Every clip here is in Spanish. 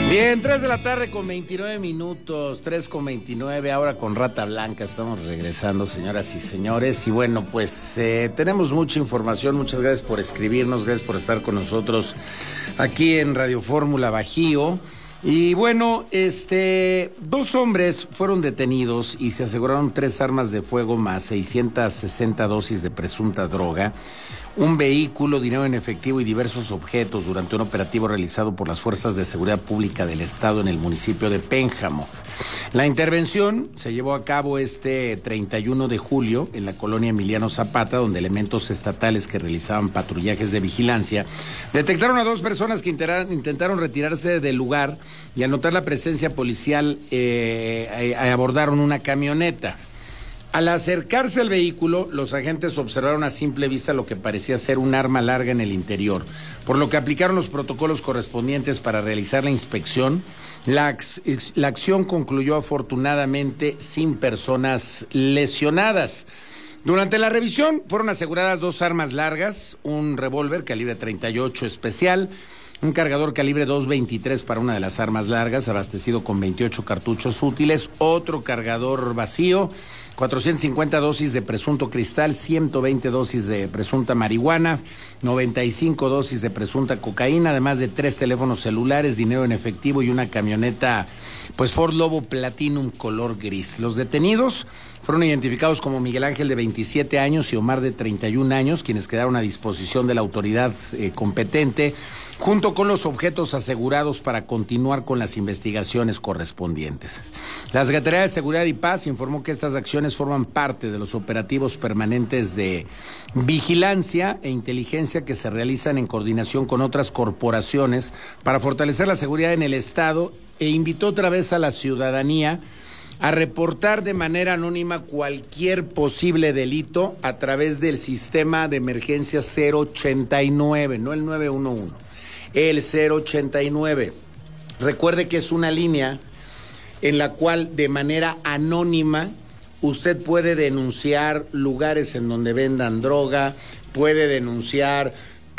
Bien, 3 de la tarde con 29 minutos, 3 con 29, ahora con Rata Blanca estamos regresando, señoras y señores. Y bueno, pues tenemos mucha información, muchas gracias por escribirnos, gracias por estar con nosotros aquí en Radio Fórmula Bajío. Y bueno, 2 hombres fueron detenidos y se aseguraron 3 armas de fuego más 660 dosis de presunta droga, un vehículo, dinero en efectivo y diversos objetos durante un operativo realizado por las Fuerzas de Seguridad Pública del Estado en el municipio de Pénjamo. La intervención se llevó a cabo 31 de julio en la colonia Emiliano Zapata, donde elementos estatales que realizaban patrullajes de vigilancia detectaron a 2 personas que intentaron retirarse del lugar y al notar la presencia policial abordaron una camioneta. Al acercarse al vehículo, los agentes observaron a simple vista lo que parecía ser un arma larga en el interior, por lo que aplicaron los protocolos correspondientes para realizar la inspección. La acción concluyó afortunadamente sin personas lesionadas. Durante la revisión fueron aseguradas 2 armas largas, un revólver calibre 38 especial, un cargador calibre .223 para una de las armas largas, abastecido con 28 cartuchos útiles, otro cargador vacío, 450 dosis de presunto cristal, 120 dosis de presunta marihuana, 95 dosis de presunta cocaína, además de 3 teléfonos celulares, dinero en efectivo y una camioneta, Ford Lobo Platinum color gris. Los detenidos fueron identificados como Miguel Ángel, de 27 años, y Omar, de 31 años, quienes quedaron a disposición de la autoridad competente, junto con los objetos asegurados para continuar con las investigaciones correspondientes. La Secretaría de Seguridad y Paz informó que estas acciones forman parte de los operativos permanentes de vigilancia e inteligencia que se realizan en coordinación con otras corporaciones para fortalecer la seguridad en el Estado, e invitó otra vez a la ciudadanía a reportar de manera anónima cualquier posible delito a través del sistema de emergencia 089, no el 911, el 089. Recuerde que es una línea en la cual de manera anónima usted puede denunciar lugares en donde vendan droga, puede denunciar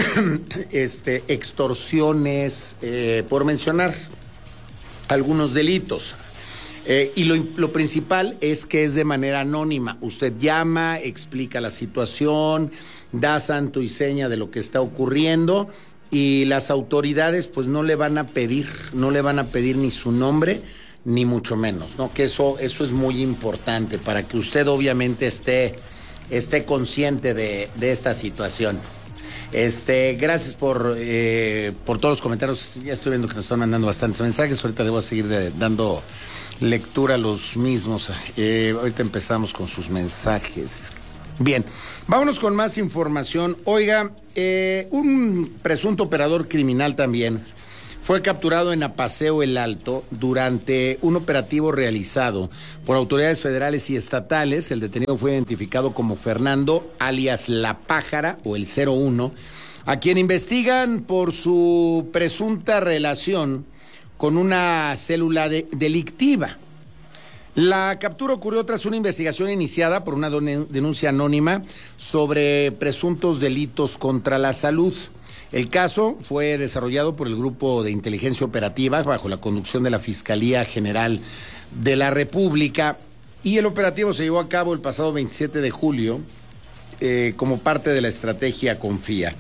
extorsiones, por mencionar algunos delitos. Y lo principal es que es de manera anónima. Usted llama, explica la situación, da santo y seña de lo que está ocurriendo, y las autoridades pues no le van a pedir ni su nombre, ni mucho menos, ¿no? Que eso es muy importante para que usted obviamente esté consciente de esta situación. Gracias por todos los comentarios. Ya estoy viendo que nos están mandando bastantes mensajes. Ahorita debo seguir dando lectura a los mismos. Ahorita empezamos con sus mensajes. Bien, vámonos con más información. Oiga, un presunto operador criminal también fue capturado en Apaseo El Alto durante un operativo realizado por autoridades federales y estatales. El detenido fue identificado como Fernando, alias La Pájara, o el 01, a quien investigan por su presunta relación con una célula delictiva. La captura ocurrió tras una investigación iniciada por una denuncia anónima sobre presuntos delitos contra la salud. El caso fue desarrollado por el Grupo de Inteligencia Operativa bajo la conducción de la Fiscalía General de la República, y el operativo se llevó a cabo el pasado 27 de julio como parte de la estrategia Confía.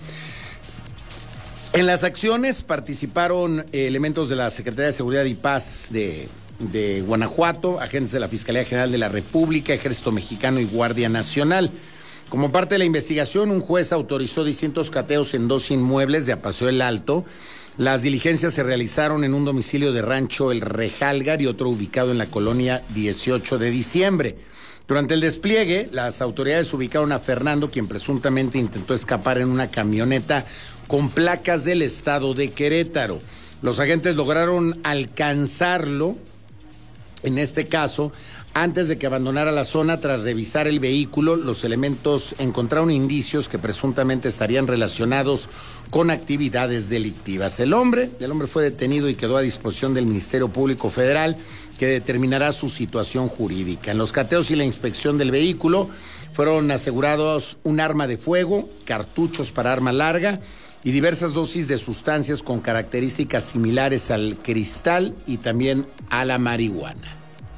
En las acciones participaron elementos de la Secretaría de Seguridad y Paz de Guanajuato, agentes de la Fiscalía General de la República, Ejército Mexicano y Guardia Nacional. Como parte de la investigación, un juez autorizó distintos cateos en 2 inmuebles de Apaseo El Alto. Las diligencias se realizaron en un domicilio de Rancho El Rejalgar y otro ubicado en la colonia 18 de diciembre. Durante el despliegue, las autoridades ubicaron a Fernando, quien presuntamente intentó escapar en una camioneta con placas del estado de Querétaro. Los agentes lograron alcanzarlo, en este caso, antes de que abandonara la zona. Tras revisar el vehículo, los elementos encontraron indicios que presuntamente estarían relacionados con actividades delictivas. El hombre fue detenido y quedó a disposición del Ministerio Público Federal, que determinará su situación jurídica. En los cateos y la inspección del vehículo fueron asegurados un arma de fuego, cartuchos para arma larga y diversas dosis de sustancias con características similares al cristal y también a la marihuana.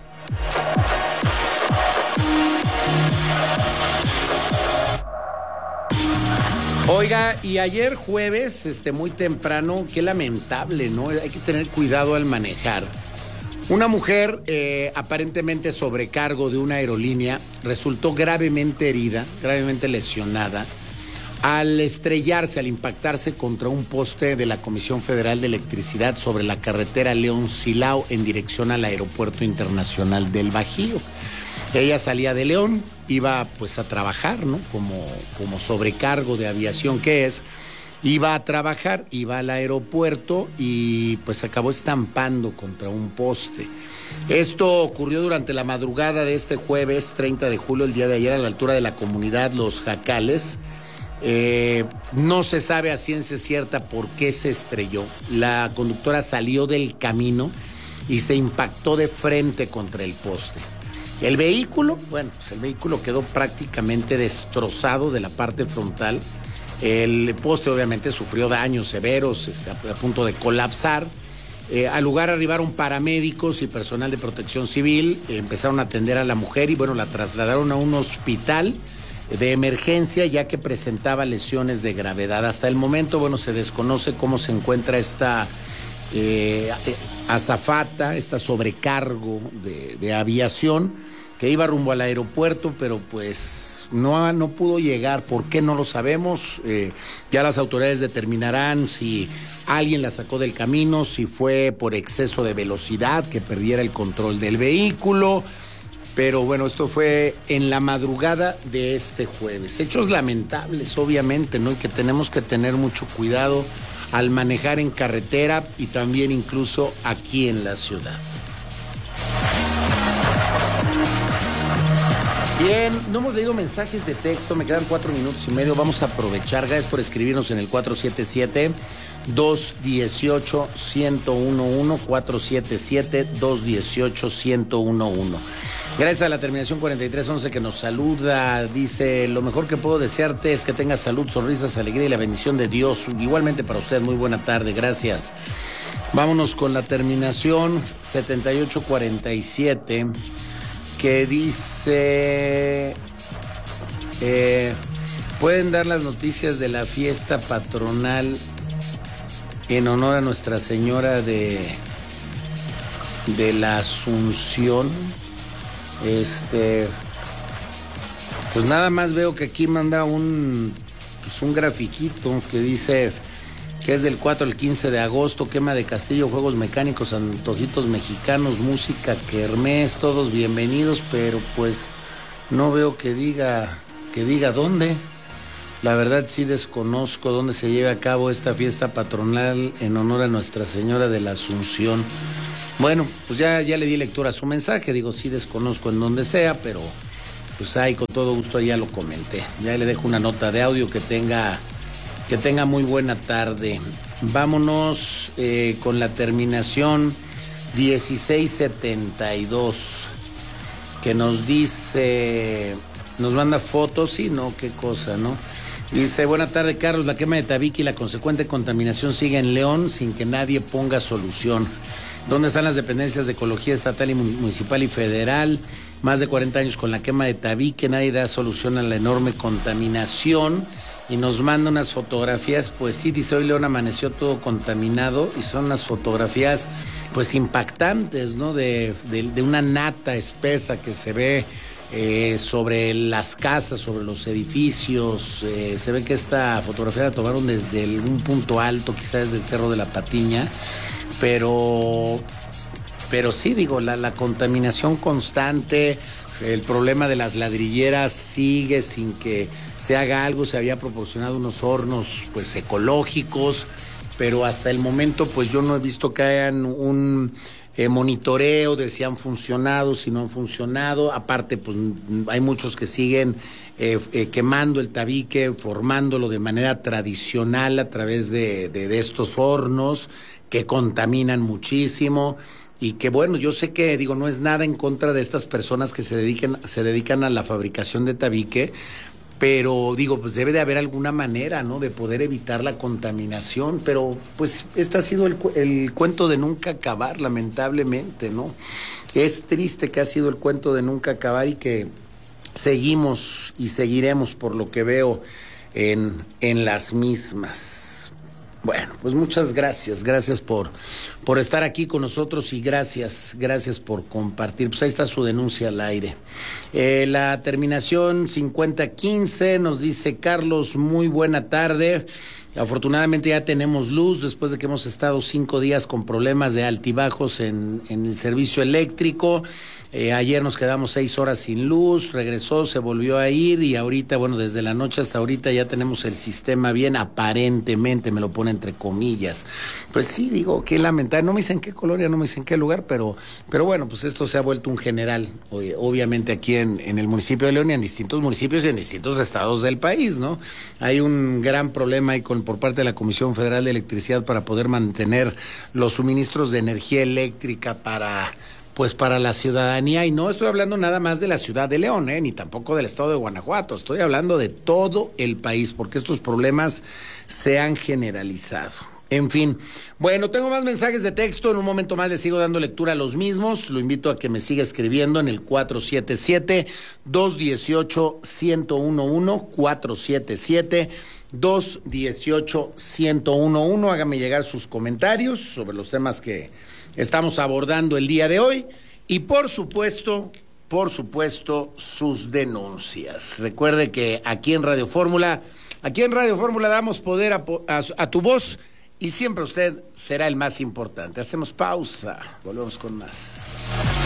Oiga, y ayer jueves, muy temprano, qué lamentable, ¿no? Hay que tener cuidado al manejar. Una mujer, aparentemente sobrecargo de una aerolínea, resultó gravemente herida, gravemente lesionada, al estrellarse, al impactarse contra un poste de la Comisión Federal de Electricidad sobre la carretera León-Silao en dirección al Aeropuerto Internacional del Bajío. Ella salía de León, iba pues a trabajar, ¿no? Como sobrecargo de aviación que es, iba a trabajar, iba al aeropuerto y pues acabó estampando contra un poste. Esto ocurrió durante la madrugada de este jueves 30 de julio, el día de ayer, a la altura de la comunidad Los Jacales. No se sabe a ciencia cierta por qué se estrelló. La conductora salió del camino y se impactó de frente contra el poste. El vehículo, pues el vehículo quedó prácticamente destrozado de la parte frontal. El poste obviamente sufrió daños severos, a punto de colapsar. Al lugar arribaron paramédicos y personal de protección civil, empezaron a atender a la mujer y la trasladaron a un hospital de emergencia ya que presentaba lesiones de gravedad. Hasta el momento, se desconoce cómo se encuentra esta azafata, esta sobrecargo de aviación que iba rumbo al aeropuerto, pero pues no pudo llegar. ¿Por qué? No lo sabemos. Ya las autoridades determinarán si alguien la sacó del camino, si fue por exceso de velocidad, que perdiera el control del vehículo. Pero esto fue en la madrugada de este jueves. Hechos lamentables, obviamente, ¿no? Y que tenemos que tener mucho cuidado al manejar en carretera y también incluso aquí en la ciudad. Bien, no hemos leído mensajes de texto, me quedan 4 minutos y medio, vamos a aprovechar. Gracias por escribirnos en el 477-218-1011, 477-218-1011. Gracias a la terminación 4311 que nos saluda, dice: lo mejor que puedo desearte es que tengas salud, sonrisas, alegría y la bendición de Dios. Igualmente para usted, muy buena tarde, gracias. Vámonos con la terminación 7847. Que dice, pueden dar las noticias de la fiesta patronal en honor a Nuestra Señora de la Asunción. Pues nada más veo que aquí manda un grafiquito que dice que es del 4 al 15 de agosto, quema de castillo, juegos mecánicos, antojitos mexicanos, música, kermés, todos bienvenidos, pero pues no veo que diga dónde. La verdad sí desconozco dónde se lleva a cabo esta fiesta patronal en honor a Nuestra Señora de la Asunción. Bueno, pues ya le di lectura a su mensaje, sí desconozco en dónde sea, pero pues ahí con todo gusto ya lo comenté. Ya le dejo una nota de audio. Que tenga muy buena tarde. Vámonos con la terminación 1672, que nos dice, nos manda fotos, sí, no, qué cosa, ¿no? Dice: buena tarde, Carlos, la quema de Tabique y la consecuente contaminación sigue en León sin que nadie ponga solución. ¿Dónde están las dependencias de ecología estatal y municipal y federal? Más de 40 años con la quema de Tabique, nadie da solución a la enorme contaminación. Y nos manda unas fotografías, pues sí, dice: hoy León amaneció todo contaminado, y son unas fotografías pues impactantes, ¿no? De una nata espesa que se ve sobre las casas, sobre los edificios. Se ve que esta fotografía la tomaron desde un punto alto, quizás desde el Cerro de la Patiña, pero sí, la contaminación constante. El problema de las ladrilleras sigue sin que se haga algo. Se había proporcionado unos hornos pues ecológicos, pero hasta el momento pues yo no he visto que hayan un monitoreo de si han funcionado, si no han funcionado. Aparte, pues hay muchos que siguen quemando el tabique, formándolo de manera tradicional a través de estos hornos que contaminan muchísimo. Y que yo sé que, no es nada en contra de estas personas que se dedican a la fabricación de tabique, pero digo, pues debe de haber alguna manera, ¿no?, de poder evitar la contaminación, pero pues este ha sido el cuento de nunca acabar, lamentablemente, ¿no? Es triste que ha sido el cuento de nunca acabar y que seguimos y seguiremos, por lo que veo, en las mismas. Bueno, pues muchas gracias por estar aquí con nosotros y gracias por compartir. Pues ahí está su denuncia al aire. La terminación 5015 nos dice: Carlos, muy buena tarde. Afortunadamente ya tenemos luz después de que hemos estado 5 días con problemas de altibajos en el servicio eléctrico. Ayer nos quedamos 6 horas sin luz, regresó, se volvió a ir y ahorita, bueno, desde la noche hasta ahorita ya tenemos el sistema bien, aparentemente, me lo pone entre comillas. Pues sí, digo, qué lamentable. No me dicen qué colonia, no me dicen qué lugar, pero bueno, pues esto se ha vuelto un general, obviamente aquí en el municipio de León y en distintos municipios y en distintos estados del país, ¿no? Hay un gran problema ahí por parte de la Comisión Federal de Electricidad para poder mantener los suministros de energía eléctrica para la ciudadanía, y no estoy hablando nada más de la ciudad de León, ni tampoco del estado de Guanajuato, estoy hablando de todo el país, porque estos problemas se han generalizado. En fin, bueno, tengo más mensajes de texto, en un momento más les sigo dando lectura a los mismos, lo invito a que me siga escribiendo en el 477-218-1011, 477-218-1011, hágame llegar sus comentarios sobre los temas que estamos abordando el día de hoy y por supuesto sus denuncias. Recuerde que aquí en Radio Fórmula damos poder a tu voz y siempre usted será el más importante. Hacemos pausa, volvemos con más.